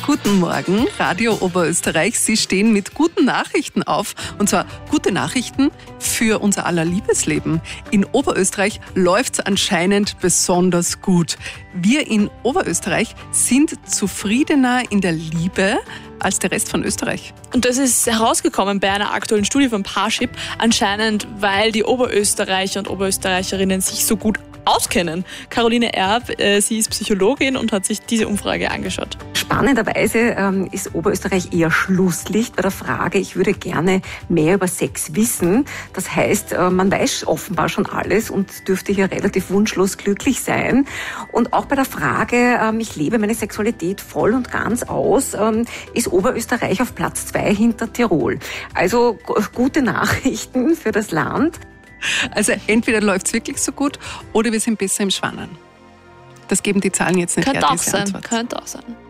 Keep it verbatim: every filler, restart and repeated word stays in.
Guten Morgen, Radio Oberösterreich. Sie stehen mit guten Nachrichten auf. Und zwar gute Nachrichten für unser aller Liebesleben. In Oberösterreich läuft es anscheinend besonders gut. Wir in Oberösterreich sind zufriedener in der Liebe als der Rest von Österreich. Und das ist herausgekommen bei einer aktuellen Studie von Parship, anscheinend weil die Oberösterreicher und Oberösterreicherinnen sich so gut auskennen. Caroline Erb, äh, sie ist Psychologin und hat sich diese Umfrage angeschaut. Spannenderweise ähm, ist Oberösterreich eher Schlusslicht bei der Frage, ich würde gerne mehr über Sex wissen. Das heißt, äh, man weiß offenbar schon alles und dürfte hier relativ wunschlos glücklich sein. Und auch bei der Frage, ähm, ich lebe meine Sexualität voll und ganz aus, ähm, ist Oberösterreich auf Platz zwei hinter Tirol. Also g- gute Nachrichten für das Land. Also entweder läuft es wirklich so gut oder wir sind besser im Schwannern. Das geben die Zahlen jetzt nicht her. Könnte auch diese sein, Antwort. könnte auch sein.